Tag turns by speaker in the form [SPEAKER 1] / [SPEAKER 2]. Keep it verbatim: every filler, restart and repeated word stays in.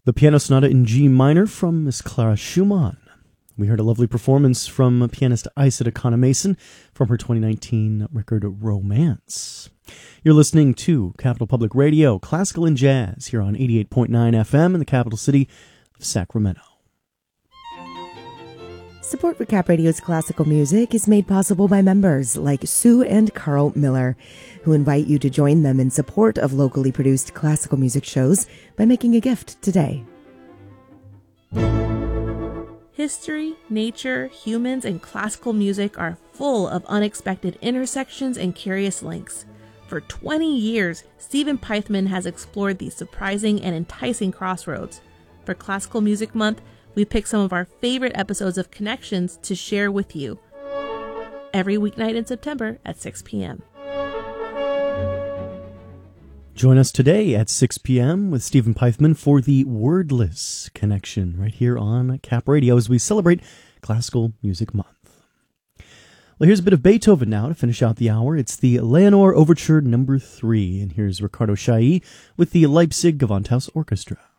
[SPEAKER 1] The Piano Sonata in G minor from Miss Clara Schumann. We heard a lovely performance from pianist Isata Kana-Mason from her twenty nineteen record Romance. You're listening to Capital Public Radio, Classical and Jazz, here on eighty-eight point nine F M in the capital city of Sacramento.
[SPEAKER 2] Support for Cap Radio's classical music is made possible by members like Sue and Carl Miller, who invite you to join them in support of locally produced classical music shows by making a gift today.
[SPEAKER 3] History, nature, humans, and classical music are full of unexpected intersections and curious links. For twenty years, Stephen Peithman has explored these surprising and enticing crossroads. For Classical Music Month, we pick some of our favorite episodes of Connections to share with you every weeknight in September at six p.m.
[SPEAKER 1] Join us today at six p.m. with Stephen Peithman for the Wordless Connection right here on Cap Radio as we celebrate Classical Music Month. Well, here's a bit of Beethoven now to finish out the hour. It's the Leonore Overture Number three, and here's Ricardo Chailly with the Leipzig Gewandhaus Orchestra.